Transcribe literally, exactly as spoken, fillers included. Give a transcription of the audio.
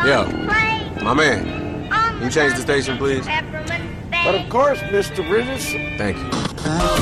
Yo, my man, can you change the station, please? But of course, Mister Bridges. Thank you.